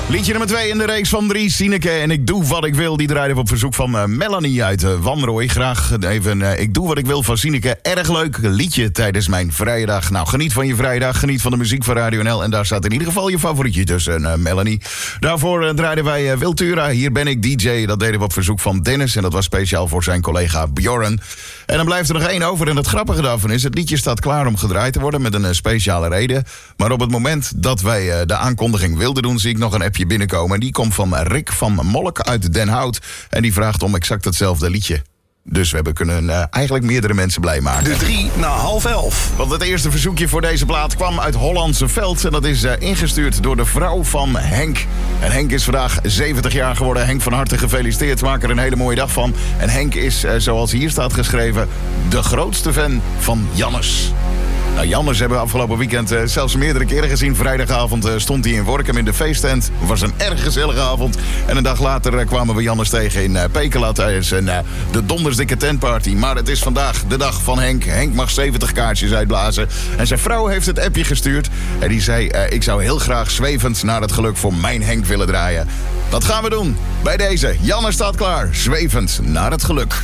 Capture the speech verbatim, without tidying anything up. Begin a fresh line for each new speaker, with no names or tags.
Liedje nummer twee in de reeks van drie, Sineke en Ik Doe Wat Ik Wil. Die draaide op verzoek van uh, Melanie uit uh, Wanrooy. Graag even uh, Ik Doe Wat Ik Wil van Sineke. Erg leuk liedje tijdens mijn vrije dag. Nou, geniet van je vrije dag, geniet van de muziek van Radio N L. En daar staat in ieder geval je favorietje tussen, uh, Melanie. Daarvoor uh, draaiden wij uh, Wiltura. Hier ben ik D J. Dat deden we op verzoek van Dennis. En dat was speciaal voor zijn collega Bjorn. En dan blijft er nog één over. En het grappige daarvan is, het liedje staat klaar om gedraaid te worden met een uh, speciale reden. Maar op het moment dat wij uh, de aankondiging wilden doen, zie ik nog een appje binnenkomen. En die komt van Rick van Molk uit Den Hout. En die vraagt om exact hetzelfde liedje. Dus we hebben kunnen uh, eigenlijk meerdere mensen blij maken.
De drie na half elf.
Want het eerste verzoekje voor deze plaat kwam uit Hollandse Veld. En dat is uh, ingestuurd door de vrouw van Henk. En Henk is vandaag zeventig jaar geworden. Henk, van harte gefeliciteerd. Maak er een hele mooie dag van. En Henk is, uh, zoals hier staat geschreven, de grootste fan van Jannes. Nou, Jannes hebben we afgelopen weekend uh, zelfs meerdere keren gezien. Vrijdagavond uh, stond hij in Workum in de feesttent. Het was een erg gezellige avond. En een dag later uh, kwamen we Jannes tegen in uh, Pekela tijdens een, uh, de dondersdikke tentparty. Maar het is vandaag de dag van Henk. Henk mag zeventig kaartjes uitblazen. En zijn vrouw heeft het appje gestuurd. En die zei, uh, ik zou heel graag Zwevend naar het geluk voor mijn Henk willen draaien. Dat gaan we doen. Bij deze. Jannes staat klaar. Zwevend naar het geluk.